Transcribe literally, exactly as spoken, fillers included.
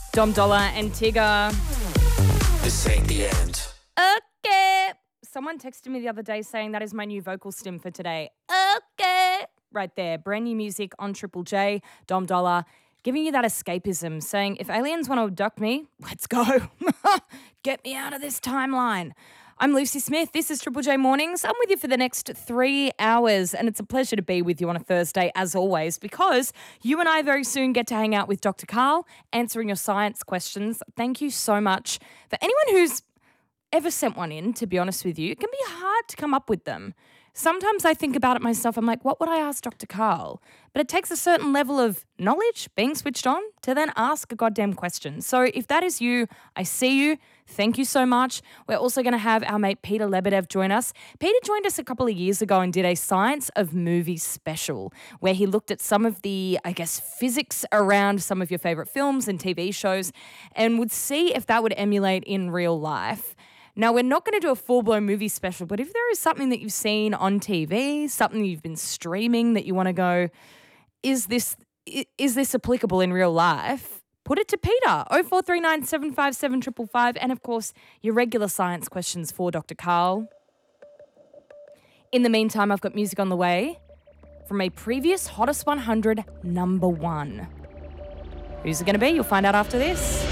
Dom Dollar and Tigger. This ain't the end. Okay. Someone texted me the other day saying that is my new vocal stim for today. Okay. Right there. Brand new music on Triple J. Dom Dollar. Giving you that escapism, saying if aliens want to abduct me, let's go. Get me out of this timeline. I'm Lucy Smith. This is Triple J Mornings. I'm with you for the next three hours, and it's a pleasure to be with you on a Thursday, as always, because you and I very soon get to hang out with Doctor Karl, answering your science questions. Thank you so much. For anyone who's ever sent one in, to be honest with you, it can be hard to come up with them. Sometimes I think about it myself. I'm like, what would I ask Doctor Karl? But it takes a certain level of knowledge, being switched on, to then ask a goddamn question. So if that is you, I see you. Thank you so much. We're also going to have our mate Peter Lebedev join us. Peter joined us a couple of years ago and did a Science of Movies special where he looked at some of the, I guess, physics around some of your favourite films and T V shows and would see if that would emulate in real life. Now, we're not going to do a full-blown movie special, but if there is something that you've seen on T V, something you've been streaming that you want to go, is this is this applicable in real life? Put it to Peter, oh four three nine, seven five seven, five five five, and of course, your regular science questions for Doctor Karl. In the meantime, I've got music on the way from a previous Hottest one hundred number one. Who's it going to be? You'll find out after this.